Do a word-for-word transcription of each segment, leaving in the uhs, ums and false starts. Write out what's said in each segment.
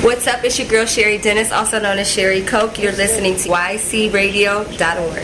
What's up? It's your girl Sherry Dennis, also known as Sherry Coke. You're listening to Y C radio dot org.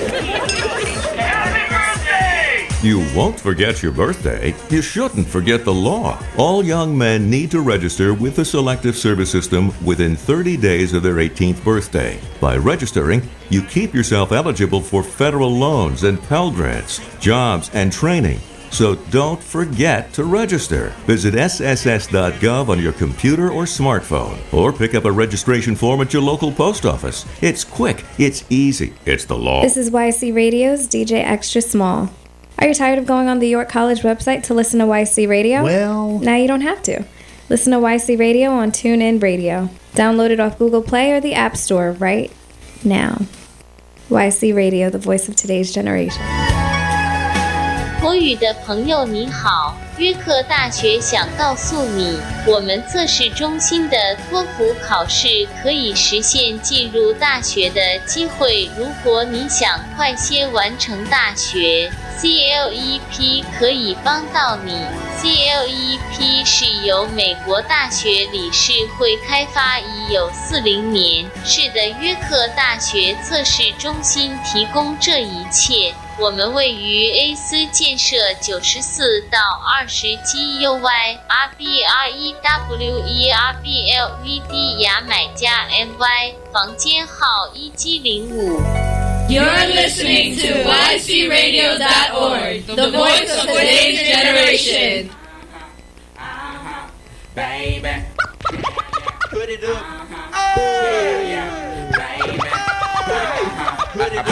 You won't forget your birthday. You shouldn't forget the law. All young men need to register with the Selective Service System within thirty days of their eighteenth birthday. By registering, you keep yourself eligible for federal loans and Pell Grants, jobs, and training. So don't forget to register. Visit S S S dot gov on your computer or smartphone, or pick up a registration form at your local post office. It's quick, it's easy, it's the law. This is Y C Radio's D J Extra Small. Are you tired of going on the York College website to listen to Y C Radio? Well... Now you don't have to. Listen to Y C Radio on TuneIn Radio. Download it off Google Play or the App Store right now. Y C Radio, the voice of today's generation. 国语的朋友你好，约克大学想告诉你，我们测试中心的托福考试可以实现进入大学的机会。如果你想快些完成大学 ，C L E P 可以帮到你。C L E P 是由美国大学理事会开发，已有四十年。是的，约克大学测试中心提供这一切。我们位于 A 斯建设九十四到二十 G U Y R B R E W E R B L V D 牙买加 M Y 房间号一 G 零五。 You're listening to Y C radio dot org, the voice of today's generation. Uh-huh, baby. Put it up. Oh, yeah, baby. Put it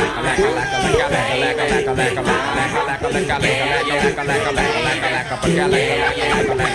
up.